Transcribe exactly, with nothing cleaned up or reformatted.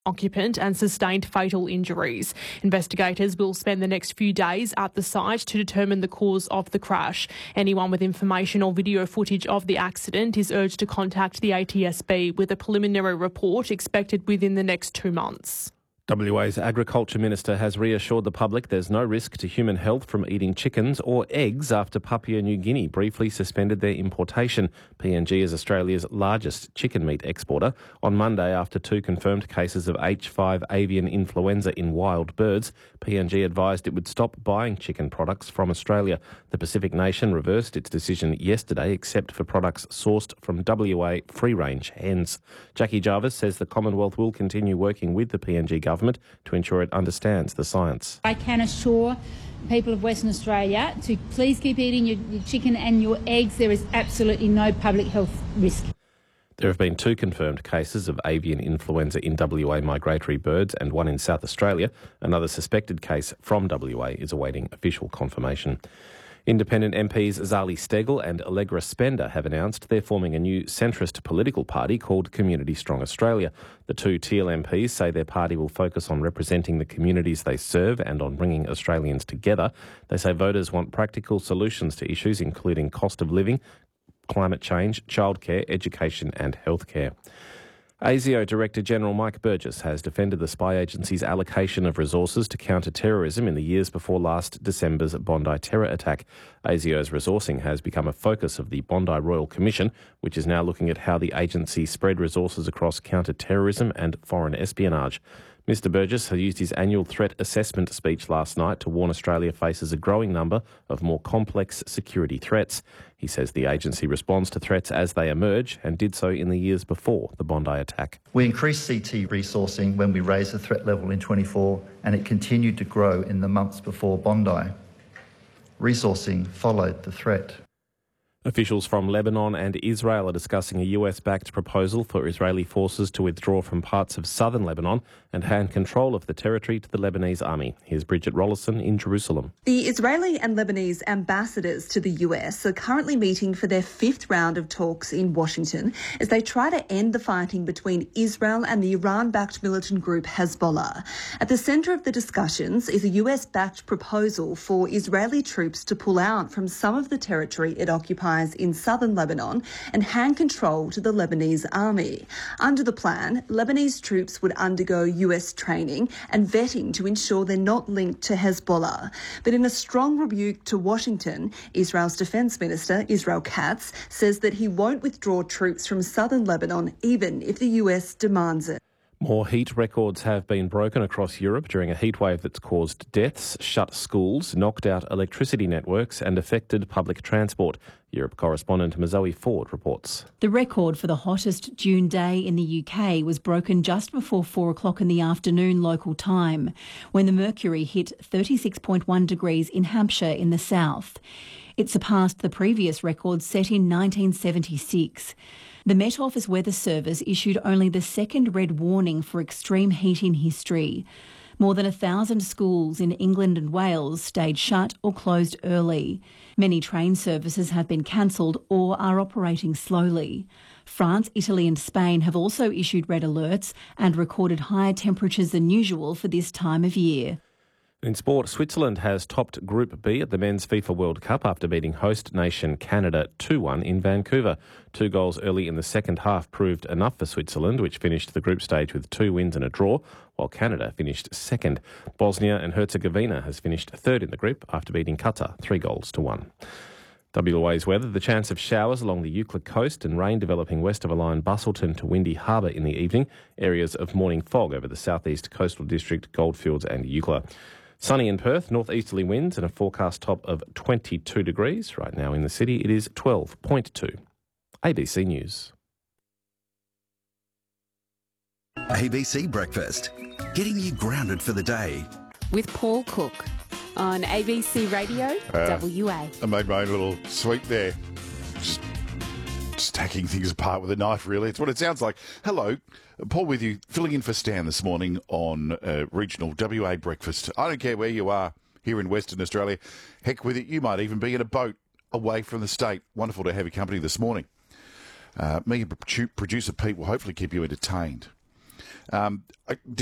occupant and sustained fatal injuries. Investigators will spend the next few days at the site to determine the cause of the crash. Anyone with information or video footage of the accident is urged to contact the A T S B with a preliminary report expected within the next two months. W A's Agriculture Minister has reassured the public there's no risk to human health from eating chickens or eggs after Papua New Guinea briefly suspended their importation. P N G is Australia's largest chicken meat exporter. On Monday, after two confirmed cases of H five avian influenza in wild birds, P N G advised it would stop buying chicken products from Australia. The Pacific nation reversed its decision yesterday, except for products sourced from W A free-range hens. Jackie Jarvis says the Commonwealth will continue working with the P N G government to ensure it understands the science. I can assure people of Western Australia to please keep eating your, your chicken and your eggs. There is absolutely no public health risk. There have been two confirmed cases of avian influenza in W A migratory birds and one in South Australia. Another suspected case from W A is awaiting official confirmation. Independent M Ps Zali Steggall and Allegra Spender have announced they're forming a new centrist political party called Community Strong Australia. The two Teal M Ps say their party will focus on representing the communities they serve and on bringing Australians together. They say voters want practical solutions to issues including cost of living, climate change, childcare, education and healthcare. ASIO Director General Mike Burgess has defended the spy agency's allocation of resources to counter terrorism in the years before last December's Bondi terror attack. ASIO's resourcing has become a focus of the Bondi Royal Commission, which is now looking at how the agency spread resources across counter terrorism and foreign espionage. Mister Burgess has used his annual threat assessment speech last night to warn Australia faces a growing number of more complex security threats. He says the agency responds to threats as they emerge and did so in the years before the Bondi attack. We increased C T resourcing when we raised the threat level in twenty-four, and it continued to grow in the months before Bondi. Resourcing followed the threat. Officials from Lebanon and Israel are discussing a U S-backed proposal for Israeli forces to withdraw from parts of southern Lebanon and hand control of the territory to the Lebanese army. Here's Bridget Rollison in Jerusalem. The Israeli and Lebanese ambassadors to the U S are currently meeting for their fifth round of talks in Washington as they try to end the fighting between Israel and the Iran-backed militant group Hezbollah. At the centre of the discussions is a U S-backed proposal for Israeli troops to pull out from some of the territory it occupies in southern Lebanon and hand control to the Lebanese army. Under the plan, Lebanese troops would undergo U S training and vetting to ensure they're not linked to Hezbollah. But in a strong rebuke to Washington, Israel's Defence Minister, Israel Katz, says that he won't withdraw troops from southern Lebanon even if the U S demands it. More heat records have been broken across Europe during a heatwave that's caused deaths, shut schools, knocked out electricity networks and affected public transport. Europe correspondent Mazoe Ford reports. The record for the hottest June day in the U K was broken just before four o'clock in the afternoon local time, when the mercury hit thirty-six point one degrees in Hampshire in the south. It surpassed the previous record set in nineteen seventy-six. The Met Office Weather Service issued only the second red warning for extreme heat in history. More than a thousand schools in England and Wales stayed shut or closed early. Many train services have been cancelled or are operating slowly. France, Italy and Spain have also issued red alerts and recorded higher temperatures than usual for this time of year. In sport, Switzerland has topped Group B at the Men's FIFA World Cup after beating host nation Canada two one in Vancouver. Two goals early in the second half proved enough for Switzerland, which finished the group stage with two wins and a draw, while Canada finished second. Bosnia and Herzegovina has finished third in the group after beating Qatar three goals to one. W A's weather, the chance of showers along the Euclid coast and rain developing west of a line Busselton to Windy Harbour in the evening. Areas of morning fog over the southeast coastal district, Goldfields and Eucla. Sunny in Perth, northeasterly winds and a forecast top of twenty-two degrees. Right now in the city it is twelve point two. A B C News. A B C Breakfast, getting you grounded for the day. With Paul Cook on A B C Radio, uh, W A. I made my own little sweep there. Just, just hacking things apart with a knife, really. It's what it sounds like. Hello, Paul with you, filling in for Stan this morning on uh, regional W A Breakfast. I don't care where you are here in Western Australia. Heck with it, you might even be in a boat away from the state. Wonderful to have your company this morning. Uh, me and producer Pete will hopefully keep you entertained. Um, I,